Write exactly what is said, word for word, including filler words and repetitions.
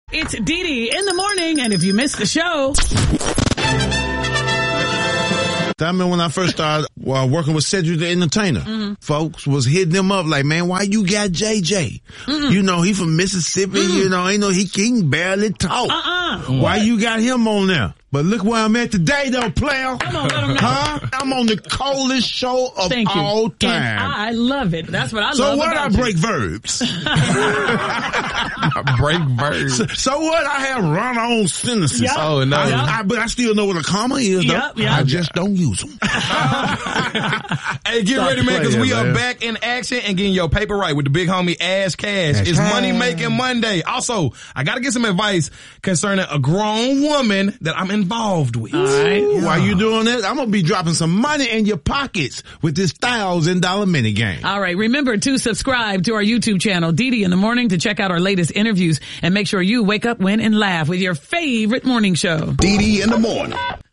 It's Dee Dee in the morning, and if you missed the show... I remember when I first started uh, working with Cedric the Entertainer. Mm-hmm. Folks was hitting him up like, man, why you got J J? Mm-mm. You know, he from Mississippi, mm-hmm. you know, ain't no, he can barely talk. Uh-uh. Why what? You got him on there? But look where I'm at today, though, player. Come on, let him know. Huh? I'm on the coldest show of Thank you. all time. And I love it. That's what I so love what about I break you. verbs. I break verbs. So, so what? I have run-on sentences. Yep. Oh, no. I, Yep. I, but I still know what a comma is, though. Yep, yep. I just don't use them. Hey, get Stop ready, man, because playing, we man. are back in action and getting your paper right with the big homie Ash Cash. Ash It's Cash. Money Making Monday. Also, I got to get some advice concerning a grown woman that I'm involved with. All right. Yeah. While you doing this, I'm going to be dropping some money in your pockets with this thousand dollar mini game. All right. Remember to subscribe to our YouTube channel, Dee Dee in the Morning, to check out our latest interviews and make sure you wake up, win, and laugh with your favorite morning show. Dee Dee in the Morning.